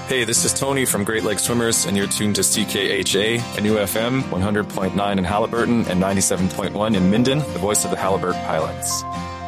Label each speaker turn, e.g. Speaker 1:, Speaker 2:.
Speaker 1: Hey, this is Tony from Great Lakes Swimmers, and you're tuned to CKHA, NUFM, 100.9 in Halliburton and 97.1 in Minden, the voice of the Halliburton Pilots.